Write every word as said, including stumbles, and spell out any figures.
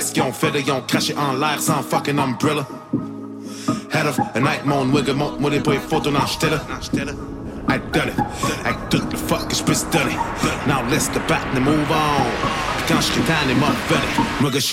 qu'est-ce qu'ils ont fait de, ils ont craché en l'air sans fucking umbrella. Head of a night, mon wigger, montre-moi des prix photos dans j't'ai I done it, I took the fuck que j'puisse donner. Now let's go back and move on. Puis quand j'suis tanné, m'a venez,